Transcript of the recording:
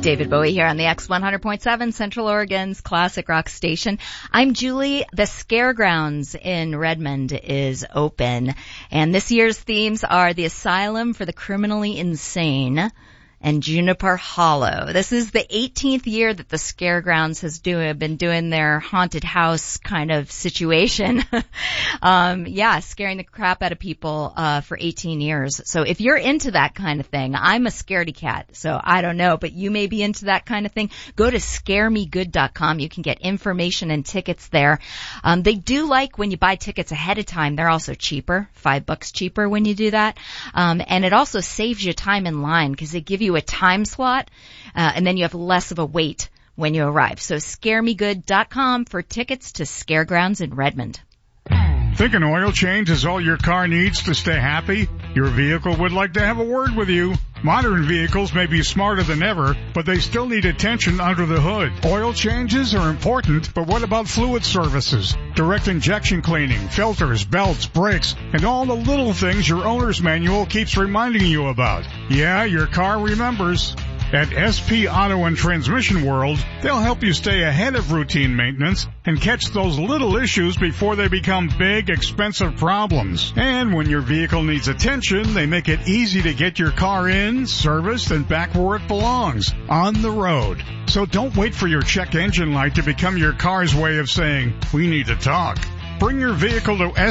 David Bowie here on the X100.7, Central Oregon's classic rock station. I'm Julie. The Scaregrounds in Redmond is open, and this year's themes are the Asylum for the Criminally Insane and Juniper Hollow. This is the 18th year that the Scaregrounds has been doing their haunted house kind of situation. Scaring the crap out of people for 18 years. So if you're into that kind of thing, I'm a scaredy cat, so I don't know, but you may be into that kind of thing. Go to scaremegood.com. You can get information and tickets there. They do like when you buy tickets ahead of time. They're also cheaper, $5 cheaper when you do that. And it also saves you time in line because they give you a time slot, and then you have less of a wait when you arrive. So scaremegood.com for tickets to Scaregrounds in Redmond. Think an oil change is all your car needs to stay happy? Your vehicle would like to have a word with you. Modern vehicles may be smarter than ever, but they still need attention under the hood. Oil changes are important, but what about fluid services? Direct injection cleaning, filters, belts, brakes, and all the little things your owner's manual keeps reminding you about. Yeah, your car remembers. At SP Auto and Transmission World, they'll help you stay ahead of routine maintenance and catch those little issues before they become big, expensive problems. And when your vehicle needs attention, they make it easy to get your car in, serviced, and back where it belongs, on the road. So don't wait for your check engine light to become your car's way of saying, "We need to talk." Bring your vehicle to